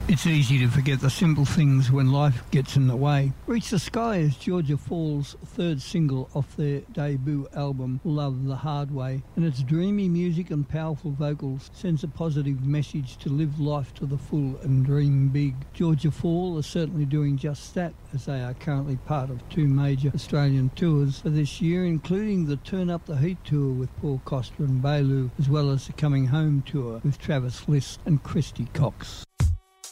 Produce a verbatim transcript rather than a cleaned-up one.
It's easy to forget the simple things when life gets in the way. Reach the Sky is Georgia Fall's third single off their debut album Love the Hard Way, and its dreamy music and powerful vocals sends a positive message to live life to the full and dream big. Georgia Fall are certainly doing just that, as they are currently part of two major Australian tours for this year, including the Turn Up the Heat tour with Paul Costa and Bailu, as well as the Coming Home tour with Travis Liss and Christy Cox.